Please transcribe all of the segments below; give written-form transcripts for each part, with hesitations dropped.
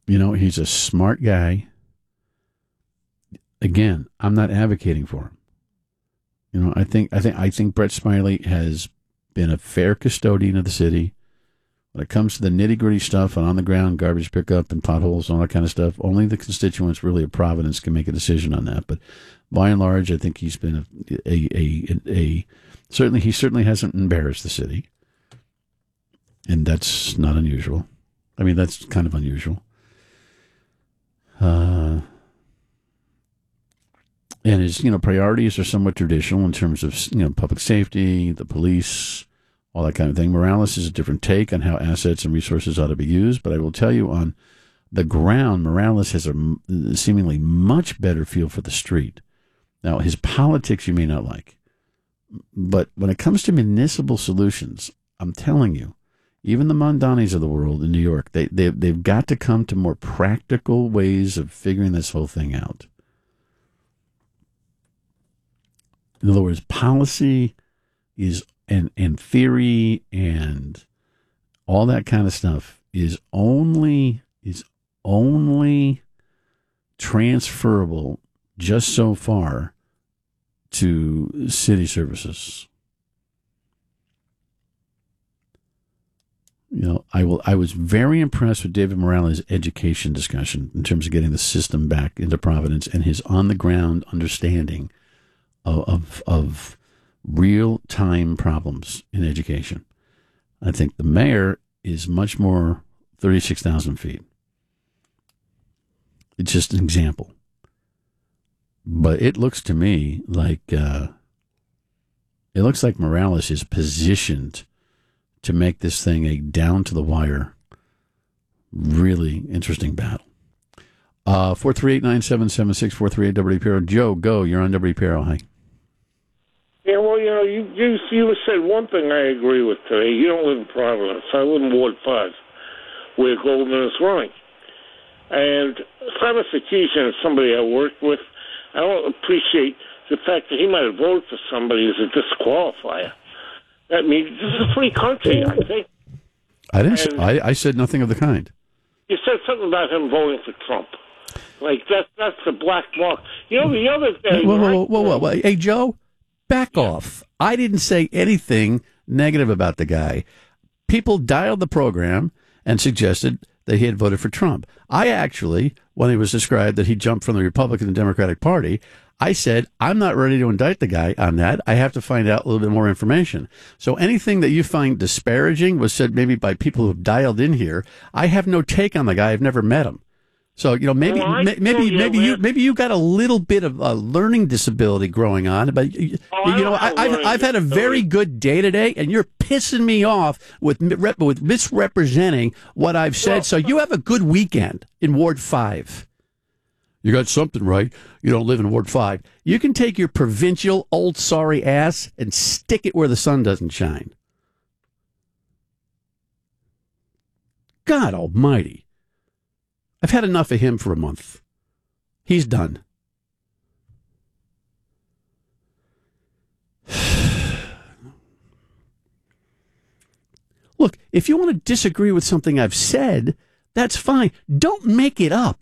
He's a smart guy. Again, I'm not advocating for him. I think Brett Smiley has been a fair custodian of the city. When it comes to the nitty-gritty stuff and on-the-ground garbage pickup and potholes and all that kind of stuff, only the constituents really of Providence can make a decision on that. But by and large, I think he's been he certainly hasn't embarrassed the city. And that's not unusual. I mean, that's kind of unusual. And his, priorities are somewhat traditional in terms of, public safety, the police, all that kind of thing. Morales is a different take on how assets and resources ought to be used, but I will tell you on the ground, Morales has a seemingly much better feel for the street. Now, his politics you may not like, but when it comes to municipal solutions, I'm telling you, even the Mondanis of the world in New York, they've got to come to more practical ways of figuring this whole thing out. In other words, policy is and theory and all that kind of stuff is only transferable just so far to city services. I was very impressed with David Morales' education discussion in terms of getting the system back into Providence and his on-the-ground understanding of real-time problems in education. I think the mayor is much more 36,000 feet. It's just an example. But it looks to me like Morales is positioned to make this thing a down-to-the-wire, really interesting battle. 438-9776, 438-WPRO. Joe, go. You're on WPRO. Hi. Yeah, well, you said one thing I agree with today. You don't live in Providence. I live in Ward 5, where Goldman is running. And Simon Sarkeesian is somebody I worked with. I don't appreciate the fact that he might have voted for somebody as a disqualifier. I mean, this is a free country, I think. I said nothing of the kind. You said something about him voting for Trump. Like, that's a black mark. The other day... Whoa. Hey, Joe, back off. I didn't say anything negative about the guy. People dialed the program and suggested that he had voted for Trump. I actually, when it was described that he jumped from the Republican to Democratic Party, I said, I'm not ready to indict the guy on that. I have to find out a little bit more information. So anything that you find disparaging was said maybe by people who have dialed in here. I have no take on the guy. I've never met him. So, maybe you got a little bit of a learning disability growing on, but I've had a very good day today, and you're pissing me off with misrepresenting what I've said. So you have a good weekend in Ward 5. You got something right. You don't live in Ward 5. You can take your provincial old sorry ass and stick it where the sun doesn't shine. God almighty. I've had enough of him for a month. He's done. Look, if you want to disagree with something I've said, that's fine. Don't make it up.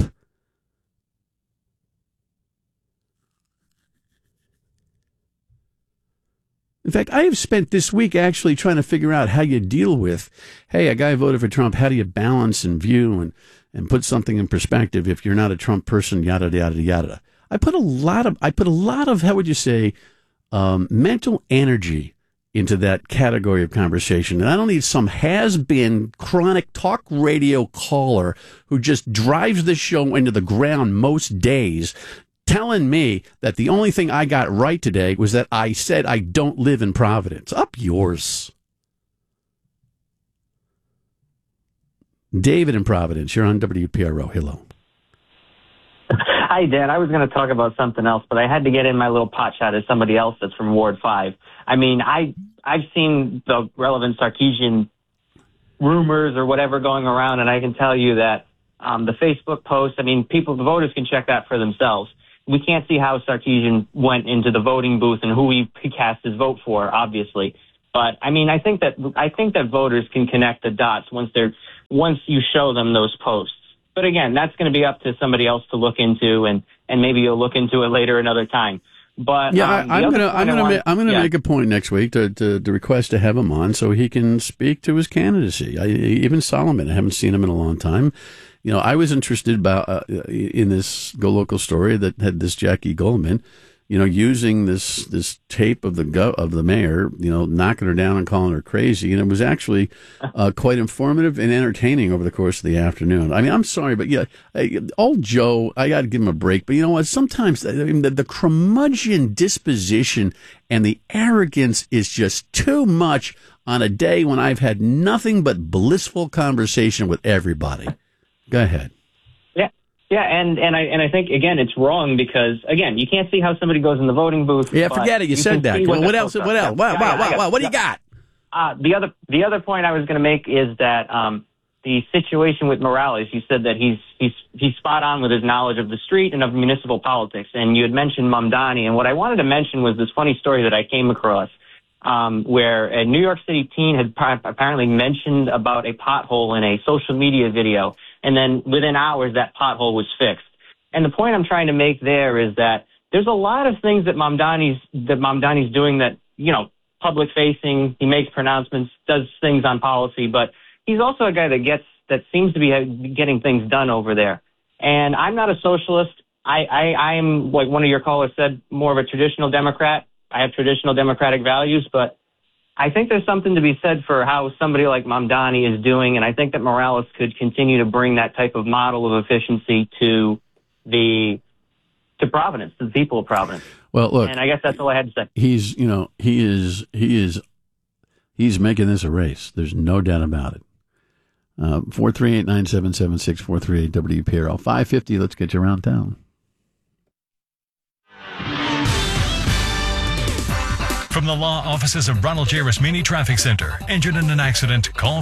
In fact, I have spent this week actually trying to figure out how you deal with, hey, a guy voted for Trump, how do you balance and view and put something in perspective if you're not a Trump person, yada, yada, yada. I put a lot of, how would you say, mental energy into that category of conversation. And I don't need some has-been chronic talk radio caller who just drives the show into the ground most days telling me that the only thing I got right today was that I said I don't live in Providence. Up yours. David in Providence, you're on WPRO. Hello. Hi, Dan. I was going to talk about something else, but I had to get in my little pot shot as somebody else that's from Ward 5. I mean, I've seen the relevant Sarkeesian rumors or whatever going around, and I can tell you that the Facebook post, I mean, the voters can check that for themselves. We can't see how Sarkeesian went into the voting booth and who he cast his vote for, obviously. But I mean, I think that voters can connect the dots once you show them those posts. But again, that's going to be up to somebody else to look into, and maybe you'll look into it later another time. But yeah, I'm gonna make a point next week to request to have him on so he can speak to his candidacy. Even Solomon, I haven't seen him in a long time. You know, I was interested about in this Go Local story that had this Jackie Goldman, you know, using this tape of the mayor, you know, knocking her down and calling her crazy, and it was actually quite informative and entertaining over the course of the afternoon. I mean, I'm sorry, but yeah, old Joe, I got to give him a break. But you know what? Sometimes the curmudgeon disposition and the arrogance is just too much on a day when I've had nothing but blissful conversation with everybody. Go ahead. Yeah, and I think, again, it's wrong because, again, you can't see how somebody goes in the voting booth. Yeah, forget it. You said that. What else? What else? Wow. What do you got? The other point I was going to make is that the situation with Morales, you said that he's spot on with his knowledge of the street and of municipal politics. And you had mentioned Mamdani. And what I wanted to mention was this funny story that I came across where a New York City teen had apparently mentioned about a pothole in a social media video. And then within hours, that pothole was fixed. And the point I'm trying to make there is that there's a lot of things that Mamdani's doing that, you know, public facing. He makes pronouncements, does things on policy, but he's also a guy that seems to be getting things done over there. And I'm not a socialist. I'm, like one of your callers said, more of a traditional Democrat. I have traditional democratic values, but I think there's something to be said for how somebody like Mamdani is doing, and I think that Morales could continue to bring that type of model of efficiency to Providence, to the people of Providence. Well, look, and I guess that's all I had to say. He's making this a race. There's no doubt about it. 438-9776, 438-WPRL 550. Let's get you around town. From the law offices of Ronald J. Rasmini Traffic Center. Injured in an accident? Call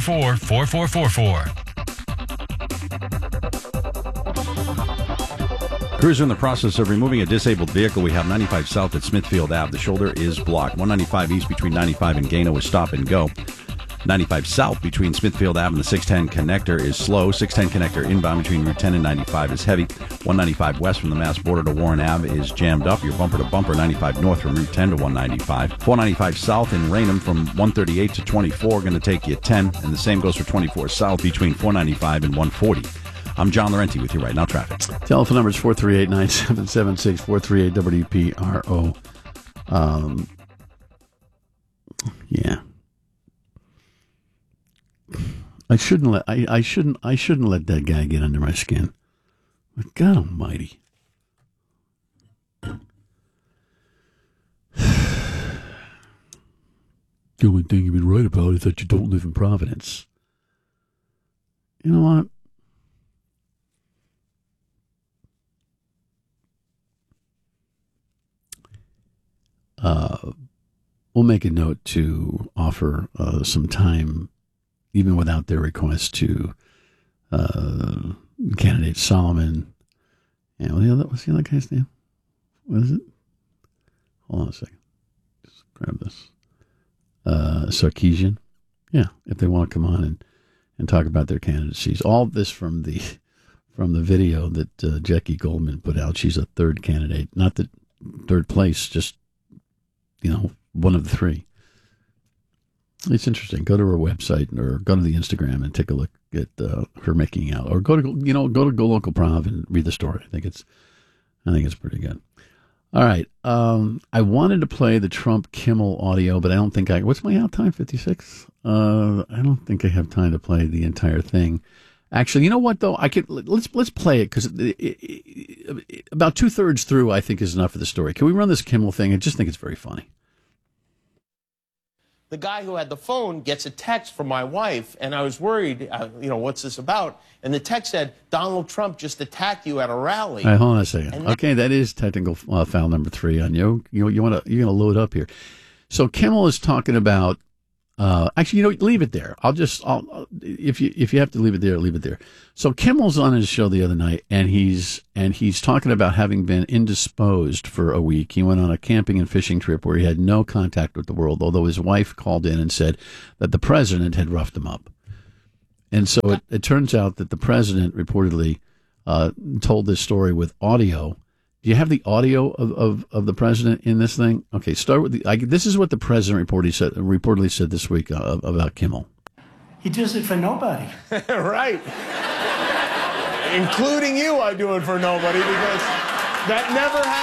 444-4444. Crews are in the process of removing a disabled vehicle. We have 95 South at Smithfield Ave. The shoulder is blocked. 195 East between 95 and Gano is stop and go. 95 South between Smithfield Ave and the 610 connector is slow. 610 connector inbound between Route 10 and 95 is heavy. 195 West from the Mass border to Warren Ave is jammed up. Your bumper to bumper 95 North from Route 10 to 195. 495 South in Raynham from 138 to 24 going to take you 10. And the same goes for 24 South between 495 and 140. I'm John Laurenti with you right now. Traffic. Telephone number is 438-9776, 438-WPRO. Yeah. I shouldn't let that guy get under my skin. But God Almighty. The only thing you've been right about is that you don't live in Providence. You know what? We'll make a note to offer some time, even without their request, to candidate Solomon. And what's the other guy's name? What is it? Hold on a second. Just grab this. Sarkeesian. Yeah, if they want to come on and talk about their candidacies. All this from the video that Jackie Goldman put out. She's a third candidate. Not the third place, just, one of the three. It's interesting. Go to her website or go to the Instagram and take a look at her making out. Or go to Go Local Prov and read the story. I think it's pretty good. All right. I wanted to play the Trump Kimmel audio, but I don't think what's my out time? 56? I don't think I have time to play the entire thing. Actually, you know what though? Let's play it because about 2/3 through, I think, is enough for the story. Can we run this Kimmel thing? I just think it's very funny. The guy who had the phone gets a text from my wife, and I was worried, what's this about? And the text said, Donald Trump just attacked you at a rally. All right, hold on a second. Okay, that is technical foul number 3 on you. You're going to load up here. So Kimmel is talking about, leave it there. If you have to leave it there, leave it there. So Kimmel's on his show the other night, and he's talking about having been indisposed for a week. He went on a camping and fishing trip where he had no contact with the world, although his wife called in and said that the president had roughed him up. And so it turns out that the president reportedly told this story with audio. Do you have the audio of the president in this thing? Okay, start with this is what the president reportedly said this week about Kimmel. He does it for nobody. Right. Including you, I do it for nobody because that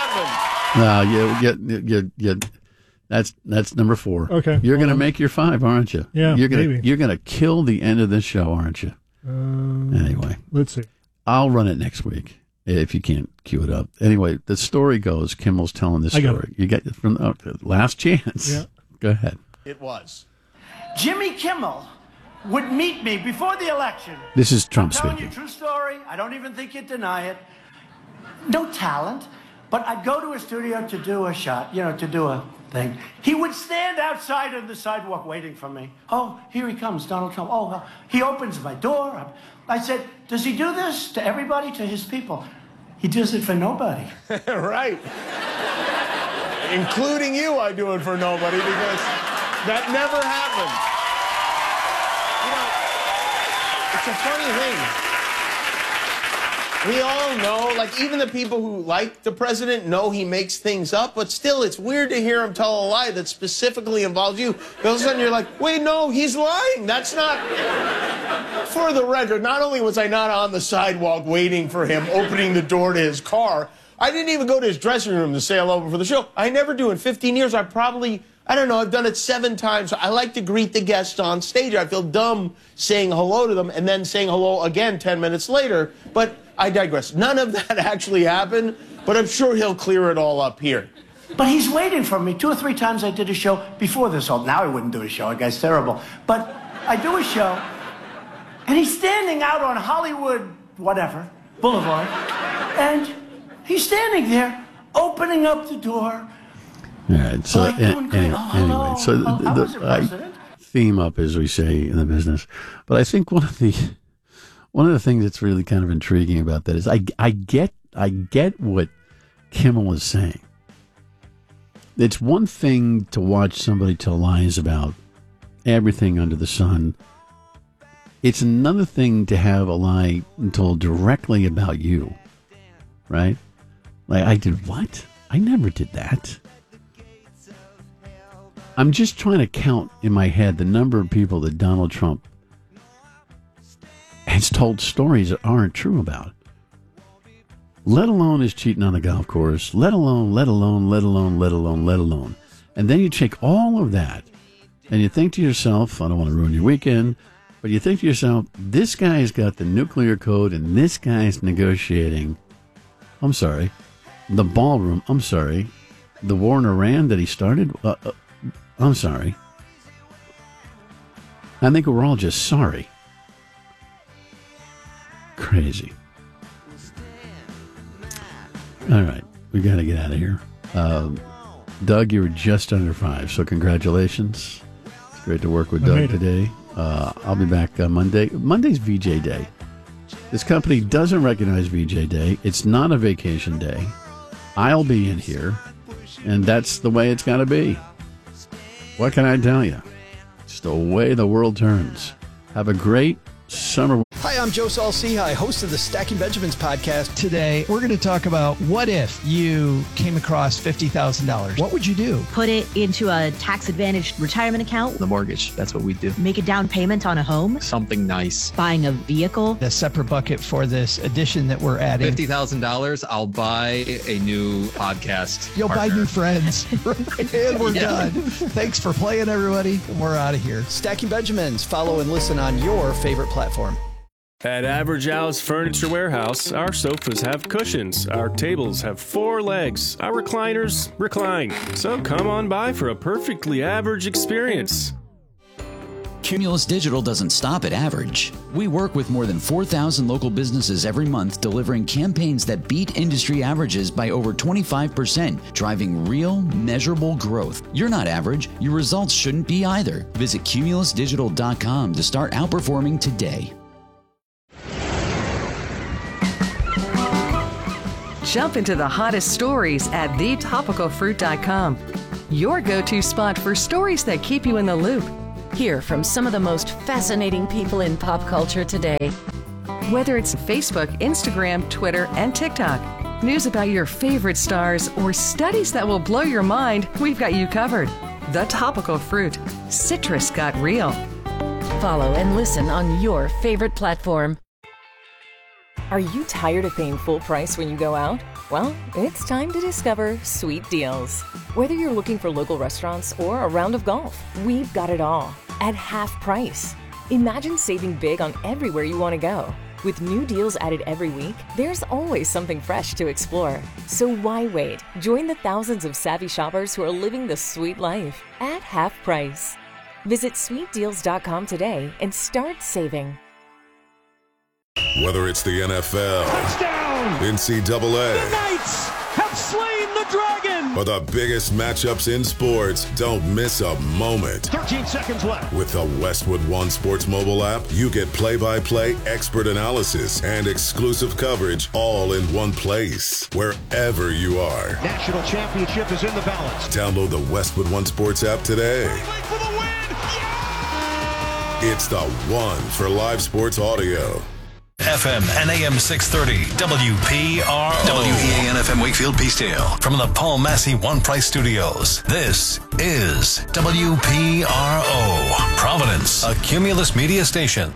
never happened. No, that's number 4. Okay. You're going to make your 5, aren't you? Yeah, maybe. You're going to kill the end of this show, aren't you? Anyway. Let's see. I'll run it next week if you can't cue it up. Anyway, the story goes, Kimmel's telling this story. You get it from last chance. Yeah. Go ahead. It was. Jimmy Kimmel would meet me before the election. This is Trump I'm telling speaking. you, true story. I don't even think you'd deny it. No talent, but I'd go to a studio to do a shot, to do a thing. He would stand outside on the sidewalk waiting for me. Oh, here he comes, Donald Trump. Oh, well, he opens my door. I said, does he do this to everybody, to his people? He does it for nobody. Right. Including you, I do it for nobody because that never happened. It's a funny thing. We all know, like even the people who like the president know he makes things up, but still it's weird to hear him tell a lie that specifically involves you. All of a sudden you're like, wait, no, he's lying. That's not... For the record, not only was I not on the sidewalk waiting for him, opening the door to his car, I didn't even go to his dressing room to say hello before the show. I never do. In 15 years, I've done it 7 times. I like to greet the guests on stage. I feel dumb saying hello to them and then saying hello again 10 minutes later. But I digress. None of that actually happened, but I'm sure he'll clear it all up here. But he's waiting for me. 2 or 3 times I did a show before this. Now I wouldn't do a show. That guy's terrible. But I do a show, and he's standing out on Hollywood, whatever, Boulevard, and he's standing there, opening up the door. All right. So anyway, so the theme up, as we say in the business. But I think one of the things that's really kind of intriguing about that is I get what Kimmel is saying. It's one thing to watch somebody tell lies about everything under the sun. It's another thing to have a lie told directly about you, right? Like, I did what? I never did that. I'm just trying to count in my head the number of people that Donald Trump has told stories that aren't true about. Let alone his cheating on the golf course. Let alone. And then you take all of that and you think to yourself, I don't want to ruin your weekend, but you think to yourself, this guy's got the nuclear code and this guy's negotiating, the ballroom, the war in Iran that he started, I'm sorry. I think we're all just sorry. Crazy. All right, we got to get out of here. Doug, you were just under 5, so congratulations. It's great to work with Doug today. I'll be back on Monday. Monday's VJ Day. This company doesn't recognize VJ Day. It's not a vacation day. I'll be in here, and that's the way it's got to be. What can I tell you? It's the way the world turns. Have a great summer. Hi, I'm Joe Saul-Sehy, host of the Stacking Benjamins podcast. Today, we're going to talk about what if you came across $50,000? What would you do? Put it into a tax-advantaged retirement account. The mortgage, that's what we do. Make a down payment on a home. Something nice. Buying a vehicle. A separate bucket for this addition that we're adding. $50,000, I'll buy a new podcast You'll partner. buy new friends. And we're done. Thanks for playing, everybody. We're out of here. Stacking Benjamins. Follow and listen on your favorite platform. At Average Al's Furniture Warehouse, our sofas have cushions, our tables have 4 legs, our recliners recline. So come on by for a perfectly average experience. Cumulus Digital doesn't stop at average. We work with more than 4,000 local businesses every month, delivering campaigns that beat industry averages by over 25%, driving real, measurable growth. You're not average. Your results shouldn't be either. Visit cumulusdigital.com to start outperforming today. Jump into the hottest stories at thetopicalfruit.com. Your go-to spot for stories that keep you in the loop. Hear from some of the most fascinating people in pop culture today. Whether it's Facebook, Instagram, Twitter, and TikTok, news about your favorite stars, or studies that will blow your mind, we've got you covered. The Topical Fruit. Citrus got real. Follow and listen on your favorite platform. Are you tired of paying full price when you go out? Well, it's time to discover Sweet Deals. Whether you're looking for local restaurants or a round of golf, we've got it all at half price. Imagine saving big on everywhere you want to go. With new deals added every week, there's always something fresh to explore. So why wait? Join the thousands of savvy shoppers who are living the sweet life at half price. Visit sweetdeals.com today and start saving. Whether it's the NFL, touchdown, NCAA, the Knights have slain the dragon, or the biggest matchups in sports, don't miss a moment. 13 seconds left. With the Westwood One Sports mobile app, you get play-by-play expert analysis and exclusive coverage all in one place, wherever you are. National championship is in the balance. Download the Westwood One Sports app today. For the win! Yeah! It's the one for live sports audio. FM and AM 630 WPRO. WEAN-FM Wakefield Peacedale. From the Paul Massey One Price Studios. This is WPRO. Providence, a Cumulus media station.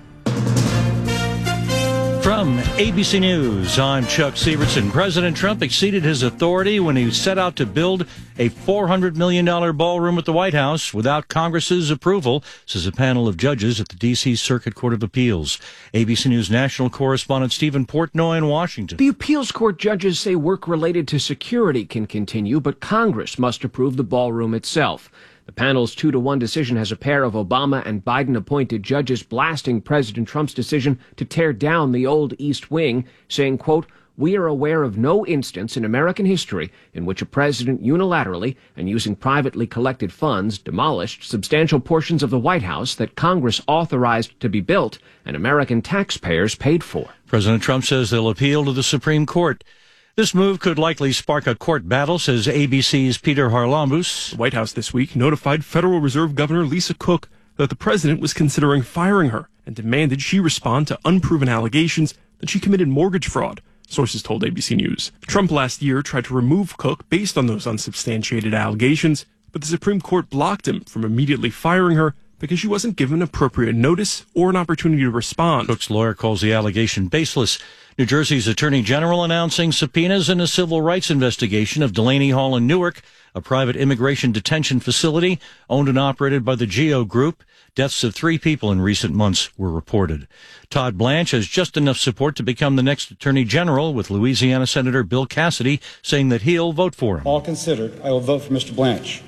From ABC News, I'm Chuck Severson. President Trump exceeded his authority when he set out to build a $400 million ballroom at the White House without Congress's approval, says a panel of judges at the D.C. Circuit Court of Appeals. ABC News national correspondent Stephen Portnoy in Washington. The appeals court judges say work related to security can continue, but Congress must approve the ballroom itself. The panel's 2-1 decision has a pair of Obama and Biden-appointed judges blasting President Trump's decision to tear down the old East Wing, saying, quote, "We are aware of no instance in American history in which a president unilaterally and using privately collected funds demolished substantial portions of the White House that Congress authorized to be built and American taxpayers paid for." President Trump says they'll appeal to the Supreme Court. This move could likely spark a court battle, says ABC's Peter Harlambous. The White House this week notified Federal Reserve Governor Lisa Cook that the president was considering firing her and demanded she respond to unproven allegations that she committed mortgage fraud, sources told ABC News. Trump last year tried to remove Cook based on those unsubstantiated allegations, but the Supreme Court blocked him from immediately firing her because she wasn't given appropriate notice or an opportunity to respond. Cook's lawyer calls the allegation baseless. New Jersey's Attorney General announcing subpoenas in a civil rights investigation of Delaney Hall in Newark, a private immigration detention facility owned and operated by the GEO Group. Deaths of 3 people in recent months were reported. Todd Blanche has just enough support to become the next Attorney General, with Louisiana Senator Bill Cassidy saying that he'll vote for him. All considered, I will vote for Mr. Blanche.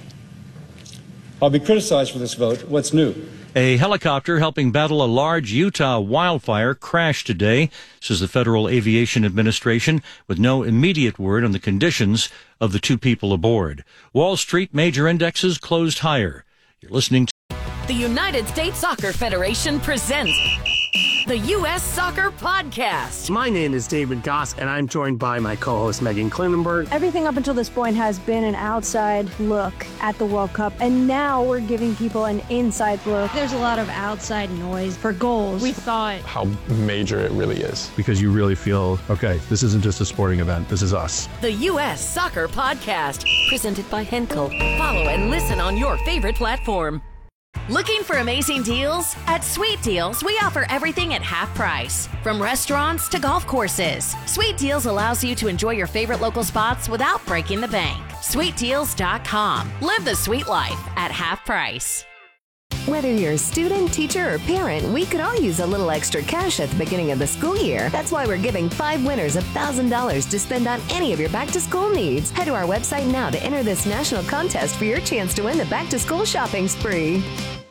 I'll be criticized for this vote. What's new? A helicopter helping battle a large Utah wildfire crashed today, says the Federal Aviation Administration, with no immediate word on the conditions of the 2 people aboard. Wall Street major indexes closed higher. You're listening to The United States Soccer Federation presents the U.S. Soccer Podcast. My name is David Goss, and I'm joined by my co-host Megan Klinenberg. Everything up until this point has been an outside look at the World Cup, and now we're giving people an inside look. There's a lot of outside noise for goals. We thought how major it really is. Because you really feel, okay, this isn't just a sporting event, this is us. The U.S. Soccer Podcast, presented by Henkel. Follow and listen on your favorite platform. Looking for amazing deals? At Sweet Deals, we offer everything at half price. From restaurants to golf courses, Sweet Deals allows you to enjoy your favorite local spots without breaking the bank. SweetDeals.com. Live the sweet life at half price. Whether you're a student, teacher, or parent, we could all use a little extra cash at the beginning of the school year. That's why we're giving 5 winners $1,000 to spend on any of your back-to-school needs. Head to our website now to enter this national contest for your chance to win the back-to-school shopping spree.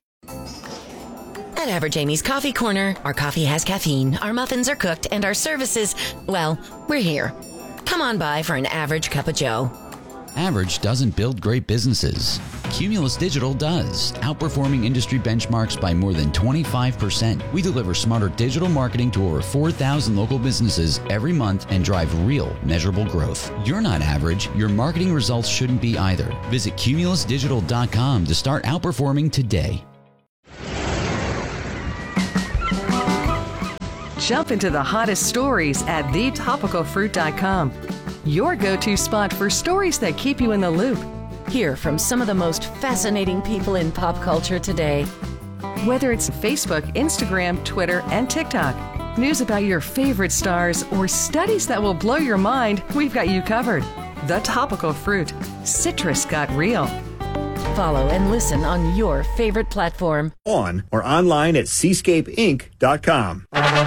At Average Amy's Coffee Corner, our coffee has caffeine, our muffins are cooked, and our services, well, we're here. Come on by for an average cup of joe. Average doesn't build great businesses. Cumulus Digital does, outperforming industry benchmarks by more than 25%. We deliver smarter digital marketing to over 4,000 local businesses every month and drive real, measurable growth. You're not average. Your marketing results shouldn't be either. Visit cumulusdigital.com to start outperforming today. Jump into the hottest stories at thetopicalfruit.com. Your go-to spot for stories that keep you in the loop. Hear from some of the most fascinating people in pop culture today. Whether it's Facebook, Instagram, Twitter, and TikTok, news about your favorite stars, or studies that will blow your mind, we've got you covered. The Topical Fruit. Citrus got real. Follow and listen on your favorite platform. On or online at seascapeinc.com.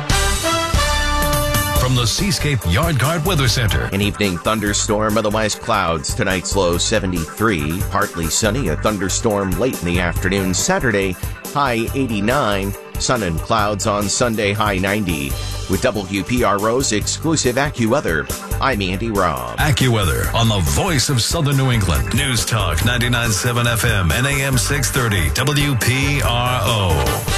From the Seascape Yard Guard Weather Center. An evening thunderstorm, otherwise clouds. Tonight's low 73. Partly sunny, a thunderstorm late in the afternoon. Saturday, high 89. Sun and clouds on Sunday, high 90. With WPRO's exclusive AccuWeather, I'm Andy Robb. AccuWeather on the voice of Southern New England. News Talk 99.7 FM and AM 630 WPRO.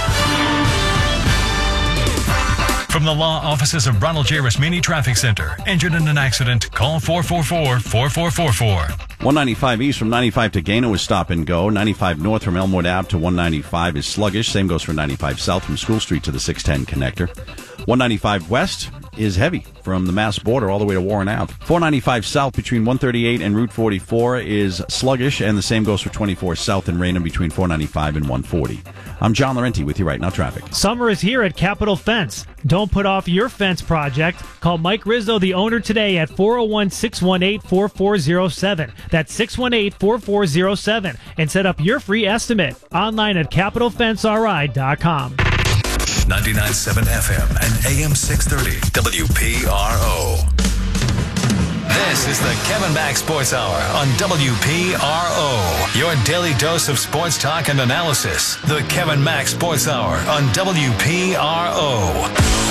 From the law offices of Ronald J. Rasmini Traffic Center. Injured in an accident? Call 444-4444. 195 east from 95 to Gano is stop and go. 95 north from Elmwood Ave to 195 is sluggish. Same goes for 95 south from School Street to the 610 connector. 195 west is heavy from the Mass border all the way to Warren Ave. 495 south between 138 and Route 44 is sluggish, and the same goes for 24 south and Raynham between 495 and 140. I'm John Laurenti with you right now, traffic. Summer is here at Capital Fence. Don't put off your fence project. Call Mike Rizzo, the owner, today at 401-618-4407. That's 618-4407. And set up your free estimate online at CapitalFenceRI.com. 99.7 FM and AM 630 WPRO. This is the Kevin Mack Sports Hour on WPRO. Your daily dose of sports talk and analysis. The Kevin Mack Sports Hour on WPRO.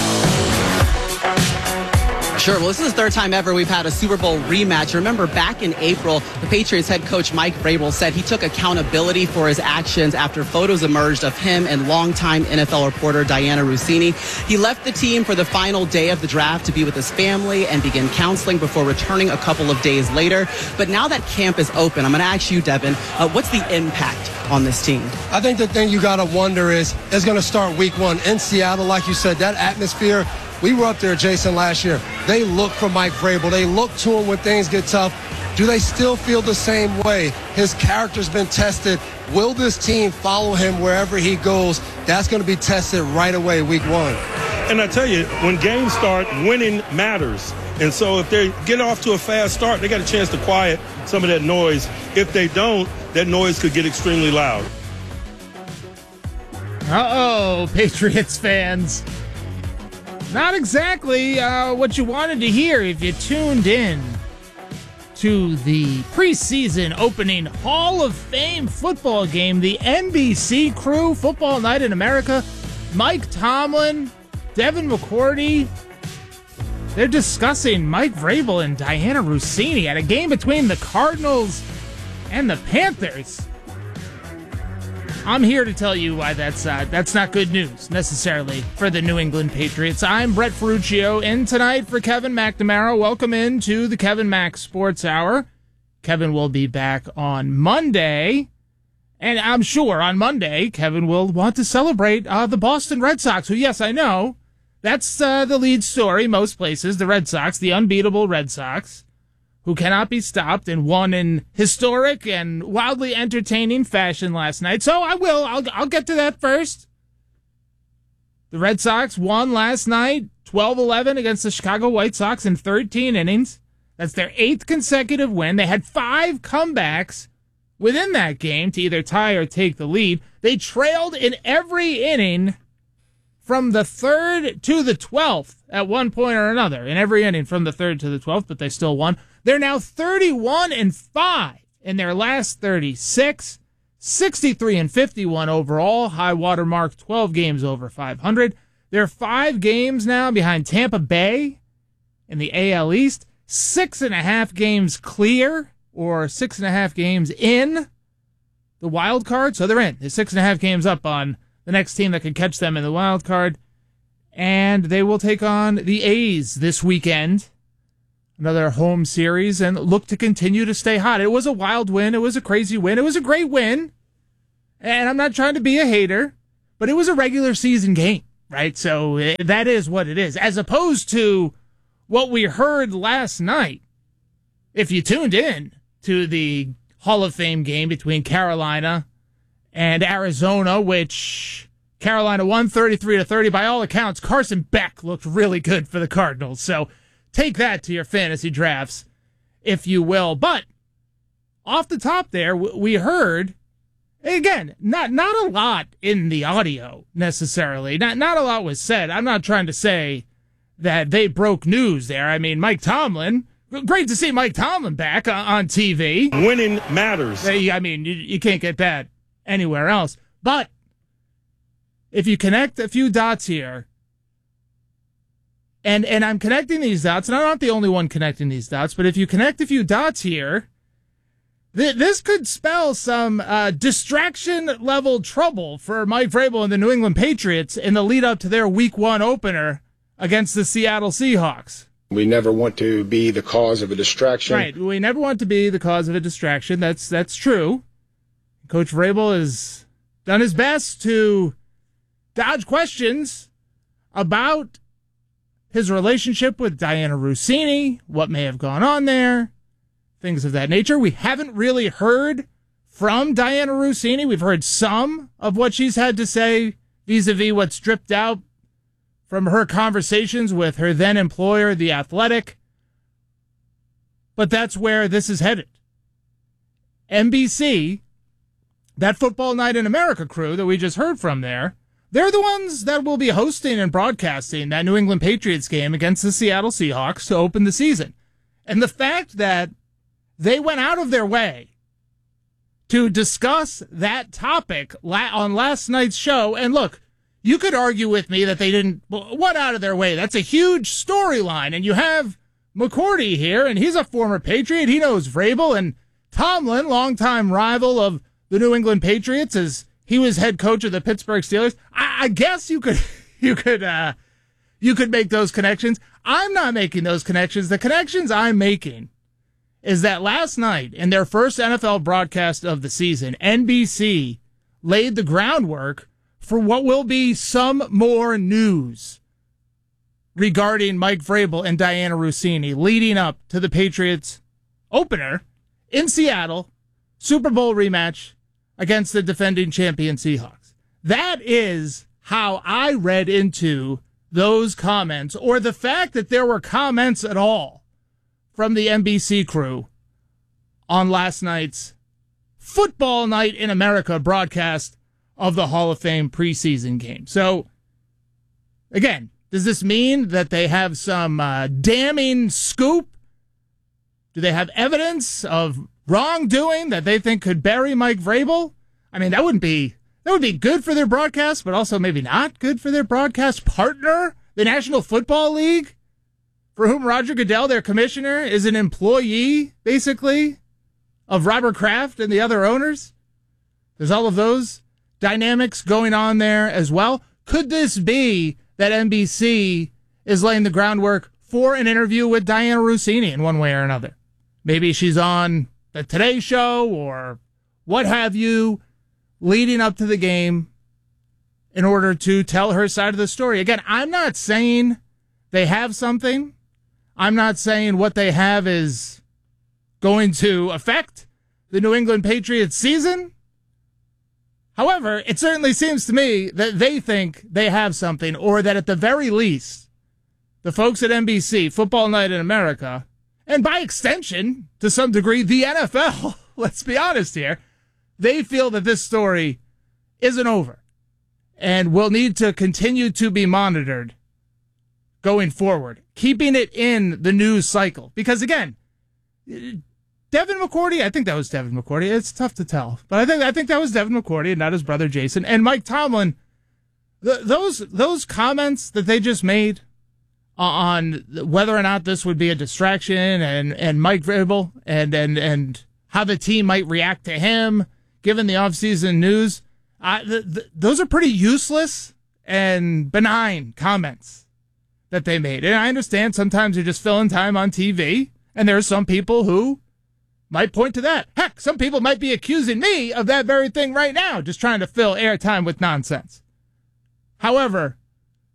Sure. Well, this is the third time ever we've had a Super Bowl rematch. Remember, back in April, the Patriots head coach Mike Vrabel said he took accountability for his actions after photos emerged of him and longtime NFL reporter Diana Russini. He left the team for the final day of the draft to be with his family and begin counseling before returning a couple of days later. But now that camp is open, I'm going to ask you, Devin, what's the impact on this team? I think the thing you got to wonder is, it's going to start week one in Seattle. Like you said, that atmosphere. We were up there, Jason, last year. They look for Mike Vrabel. They look to him when things get tough. Do they still feel the same way? His character's been tested. Will this team follow him wherever he goes? That's going to be tested right away, week one. And I tell you, when games start, winning matters. And so if they get off to a fast start, they got a chance to quiet some of that noise. If they don't, that noise could get extremely loud. Uh-oh, Patriots fans. Not exactly what you wanted to hear if you tuned in to the preseason opening Hall of Fame football game, the NBC Crew Football Night in America. Mike Tomlin, Devin McCourty, they're discussing Mike Vrabel and Diana Russini at a game between the Cardinals and the Panthers. I'm here to tell you why that's not good news, necessarily, for the New England Patriots. I'm Brett Ferruccio, in tonight for Kevin McNamara. Welcome into the Kevin Mack Sports Hour. Kevin will be back on Monday, and I'm sure on Monday, Kevin will want to celebrate the Boston Red Sox, who, yes, I know, that's the lead story most places, the Red Sox, the unbeatable Red Sox, who cannot be stopped and won in historic and wildly entertaining fashion last night. So I'll get to that first. The Red Sox won last night, 12-11 against the Chicago White Sox in 13 innings. That's their 8th consecutive win. They had 5 comebacks within that game to either tie or take the lead. They trailed in every inning from the 3rd to the 12th at one point or another. In every inning from the 3rd to the 12th, but they still won. They're now 31-5 in their last 36, 63-51 overall, high water mark 12 games over 500. They're 5 games now behind Tampa Bay in the AL East, 6.5 games clear, or 6.5 games in the wild card. So they're in. They're 6.5 games up on the next team that can catch them in the wild card. And they will take on the A's this weekend. Another home series, and look to continue to stay hot. It was a wild win. It was a crazy win. It was a great win. And I'm not trying to be a hater, but it was a regular season game. right? So that is what it is, as opposed to what we heard last night. If you tuned in to the Hall of Fame game between Carolina and Arizona, which Carolina won 33-30. By all accounts, Carson Beck looked really good for the Cardinals. So take that to your fantasy drafts, if you will. But off the top there, we heard, again, not a lot in the audio necessarily. Not a lot was said. I'm not trying to say that they broke news there. I mean, Mike Tomlin, great to see Mike Tomlin back on TV. Winning matters. I mean, you can't get that anywhere else. But if you connect a few dots here, and I'm connecting these dots, and I'm not the only one connecting these dots, but if you connect a few dots here, this could spell some distraction-level trouble for Mike Vrabel and the New England Patriots in the lead-up to their Week 1 opener against the Seattle Seahawks. We never want to be the cause of a distraction. Right. We never want to be the cause of a distraction. That's true. Coach Vrabel has done his best to dodge questions about his relationship with Diana Russini, what may have gone on there, things of that nature. We haven't really heard from Diana Russini. We've heard some of what she's had to say vis-a-vis what's dripped out from her conversations with her then employer, The Athletic. But that's where this is headed. NBC, that Football Night in America crew that we just heard from there, they're the ones that will be hosting and broadcasting that New England Patriots game against the Seattle Seahawks to open the season. And the fact that they went out of their way to discuss that topic on last night's show, and look, you could argue with me that they didn't, what out of their way? That's a huge storyline. And you have McCourty here, and he's a former Patriot. He knows Vrabel, and Tomlin, longtime rival of the New England Patriots, as he was head coach of the Pittsburgh Steelers. I guess you could make those connections. I'm not making those connections. The connections I'm making is that last night, in their first NFL broadcast of the season, NBC laid the groundwork for what will be some more news regarding Mike Vrabel and Diana Russini leading up to the Patriots opener in Seattle, Super Bowl rematch against the defending champion Seahawks. That is how I read into those comments, or the fact that there were comments at all from the NBC crew on last night's Football Night in America broadcast of the Hall of Fame preseason game. So, again, does this mean that they have some damning scoop? Do they have evidence of wrongdoing that they think could bury Mike Vrabel? I mean, that would be good for their broadcast, but also maybe not good for their broadcast partner, the National Football League, for whom Roger Goodell, their commissioner, is an employee, basically, of Robert Kraft and the other owners. There's all of those dynamics going on there as well. Could this be that NBC is laying the groundwork for an interview with Diana Russini in one way or another? Maybe she's on the Today Show or what have you, leading up to the game in order to tell her side of the story. Again, I'm not saying they have something. I'm not saying what they have is going to affect the New England Patriots season. However, it certainly seems to me that they think they have something, or that at the very least, the folks at NBC, Football Night in America, and by extension, to some degree, the NFL, let's be honest here, they feel that this story isn't over and will need to continue to be monitored going forward, keeping it in the news cycle. Because, again, Devin McCourty, I think that was Devin McCourty. It's tough to tell, but I think that was Devin McCourty and not his brother Jason. And Mike Tomlin, those comments that they just made on whether or not this would be a distraction and Mike Vrabel and how the team might react to him given the offseason news, those are pretty useless and benign comments that they made. And I understand sometimes you're just filling time on TV, and there are some people who might point to that. Heck, some people might be accusing me of that very thing right now, just trying to fill airtime with nonsense. However,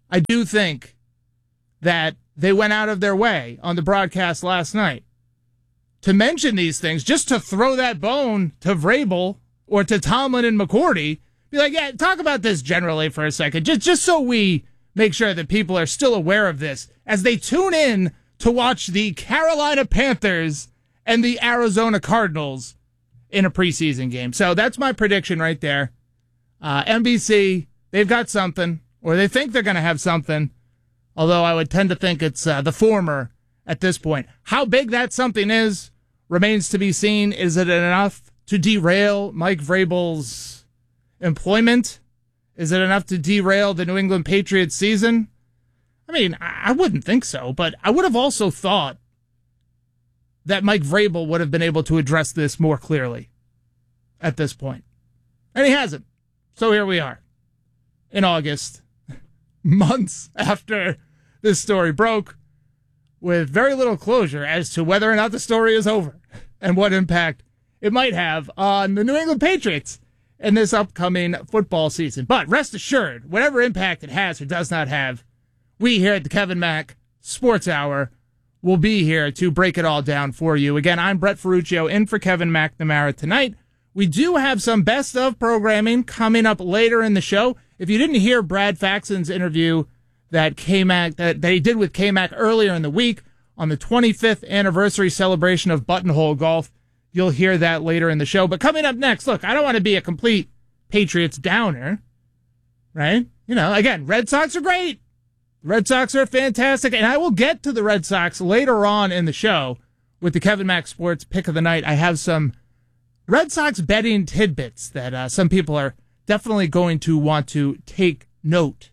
I do think that they went out of their way on the broadcast last night to mention these things, just to throw that bone to Vrabel or to Tomlin and McCourty. Be like, yeah, talk about this generally for a second, just so we make sure that people are still aware of this as they tune in to watch the Carolina Panthers and the Arizona Cardinals in a preseason game. So that's my prediction right there. NBC, they've got something, or they think they're going to have something, although I would tend to think it's the former at this point. How big that something is remains to be seen. Is it enough to derail Mike Vrabel's employment? Is it enough to derail the New England Patriots season? I mean, I wouldn't think so, but I would have also thought that Mike Vrabel would have been able to address this more clearly at this point. And he hasn't. So here we are in August, months after this story broke, with very little closure as to whether or not the story is over and what impact it might have on the New England Patriots in this upcoming football season. But rest assured, whatever impact it has or does not have, we here at the Kevin Mack Sports Hour will be here to break it all down for you. Again, I'm Brett Ferruccio in for Kevin McNamara tonight. We do have some best of programming coming up later in the show. If you didn't hear Brad Faxon's interview that K-Mac that he did with K-Mac earlier in the week on the 25th anniversary celebration of Buttonhole Golf, you'll hear that later in the show. But coming up next, look, I don't want to be a complete Patriots downer, right? You know, again, Red Sox are great. Red Sox are fantastic, and I will get to the Red Sox later on in the show with the Kevin Mack Sports Pick of the Night. I have some Red Sox betting tidbits that some people are definitely going to want to take note.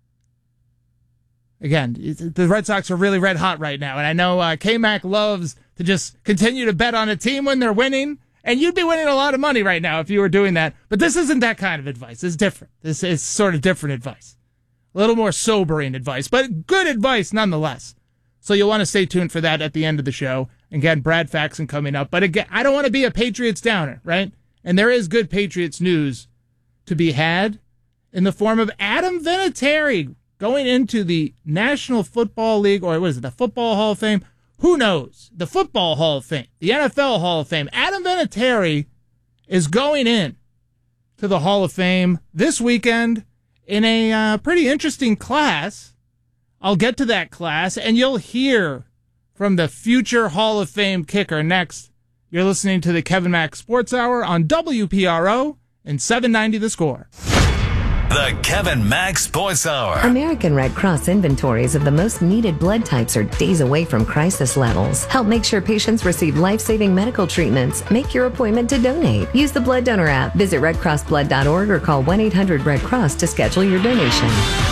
Again, the Red Sox are really red hot right now, and I know K-Mac loves to just continue to bet on a team when they're winning, and you'd be winning a lot of money right now if you were doing that, but this isn't that kind of advice. It's different. This is sort of different advice. A little more sobering advice, but good advice nonetheless. So you'll want to stay tuned for that at the end of the show. Again, Brad Faxon coming up. But again, I don't want to be a Patriots downer, right? And there is good Patriots news to be had in the form of Adam Vinatieri going into the National Football League, or what is it, the Football Hall of Fame? Who knows? The Football Hall of Fame, the NFL Hall of Fame. Adam Vinatieri is going in to the Hall of Fame this weekend in a pretty interesting class. I'll get to that class, and you'll hear from the future Hall of Fame kicker next. You're listening to the Kevin Mack Sports Hour on WPRO and 790 The Score. The Kevin Mack Sports Hour. American Red Cross inventories of the most needed blood types are days away from crisis levels. Help make sure patients receive life-saving medical treatments. Make your appointment to donate. Use the Blood Donor app. Visit redcrossblood.org or call 1-800-RED-CROSS to schedule your donation.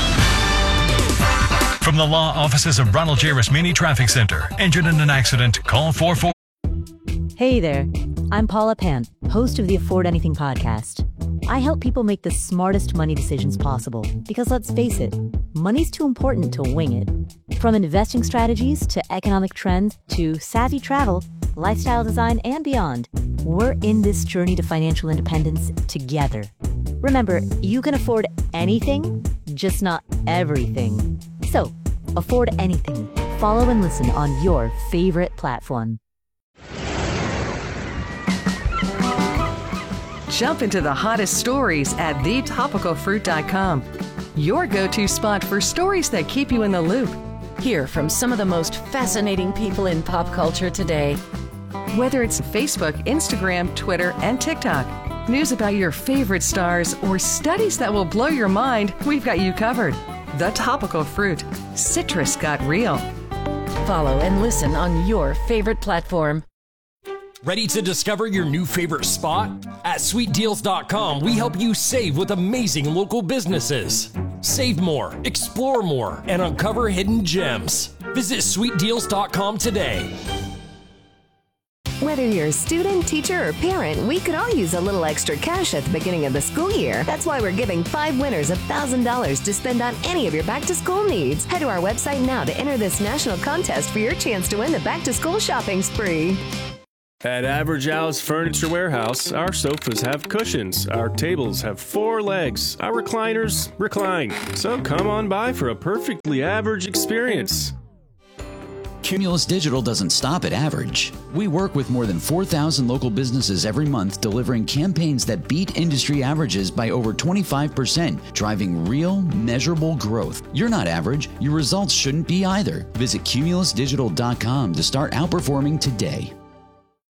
From the law offices of Ronald J. Rasmini Traffic Center. Injured in an accident? Call 44. Hey there. I'm Paula Pant, host of the Afford Anything podcast. I help people make the smartest money decisions possible because, let's face it, money's too important to wing it. From investing strategies to economic trends to savvy travel, lifestyle design, and beyond, we're in this journey to financial independence together. Remember, you can afford anything, just not everything. So, afford anything. Follow and listen on your favorite platform. Jump into the hottest stories at thetopicalfruit.com. Your go-to spot for stories that keep you in the loop. Hear from some of the most fascinating people in pop culture today. Whether it's Facebook, Instagram, Twitter, and TikTok, news about your favorite stars, or studies that will blow your mind, we've got you covered. The Topical Fruit. Citrus got real. Follow and listen on your favorite platform. Ready to discover your new favorite spot? At SweetDeals.com, we help you save with amazing local businesses. Save more, explore more, and uncover hidden gems. Visit SweetDeals.com today. Whether you're a student, teacher, or parent, we could all use a little extra cash at the beginning of the school year. That's why we're giving 5 winners $1,000 to spend on any of your back-to-school needs. Head to our website now to enter this national contest for your chance to win the back-to-school shopping spree. At Average Al's Furniture Warehouse, our sofas have cushions, our tables have 4 legs, our recliners recline. So come on by for a perfectly average experience. Cumulus Digital doesn't stop at average. We work with more than 4,000 local businesses every month, delivering campaigns that beat industry averages by over 25%, driving real, measurable growth. You're not average. Your results shouldn't be either. Visit cumulusdigital.com to start outperforming today.